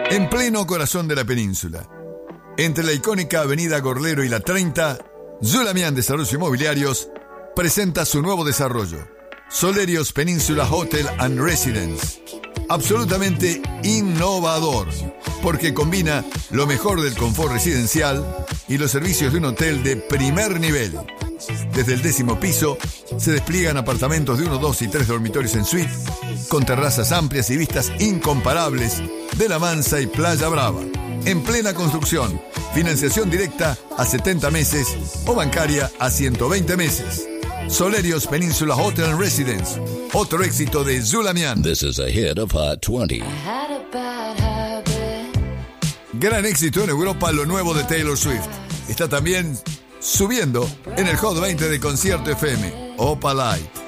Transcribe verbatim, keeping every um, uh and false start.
En pleno corazón de la península, entre la icónica avenida Gorlero y la treinta, Zulamian Desarrollos Inmobiliarios presenta su nuevo desarrollo, Solerios Peninsula Hotel and Residence. Absolutamente innovador, porque combina lo mejor del confort residencial y los servicios de un hotel de primer nivel. Desde el décimo piso se despliegan apartamentos de uno, dos y tres dormitorios en suite, con terrazas amplias y vistas incomparables de La Mansa y Playa Brava. En plena construcción, financiación directa a setenta meses o bancaria a ciento veinte meses. Solerios Peninsula Hotel and Residence, otro éxito de Zulamian. This is a hit of Hot veinte. Gran éxito en Europa lo nuevo de Taylor Swift. Está también subiendo en el Hot veinte de Concierto F M. Opalite.